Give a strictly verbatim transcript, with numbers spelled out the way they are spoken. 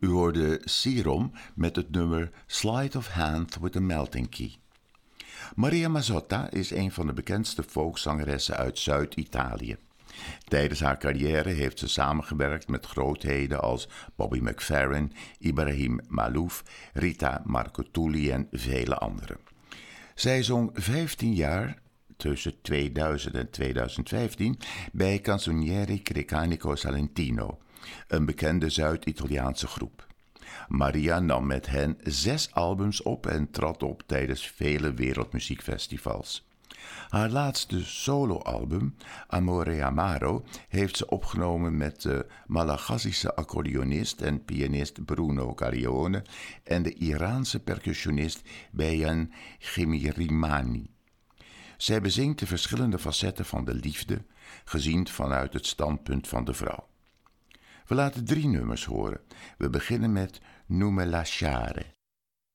U hoorde Sirom met het nummer Slide of Hand with a Melting Key. Maria Mazzotta is een van de bekendste folkzangeressen uit Zuid-Italië. Tijdens haar carrière heeft ze samengewerkt met grootheden als Bobby McFerrin, Ibrahim Malouf, Rita Marcotulli en vele anderen. Zij zong vijftien jaar, tussen tweeduizend en tweeduizend vijftien, bij Canzonieri Crecanico Salentino, een bekende Zuid-Italiaanse groep. Maria nam met hen zes albums op en trad op tijdens vele wereldmuziekfestivals. Haar laatste soloalbum, Amore Amaro, heeft ze opgenomen met de Malagasische accordeonist en pianist Bruno Carione en de Iraanse percussionist Beyan Gemirimani. Zij bezingt de verschillende facetten van de liefde, gezien vanuit het standpunt van de vrouw. We laten drie nummers horen. We beginnen met Non me lasciare.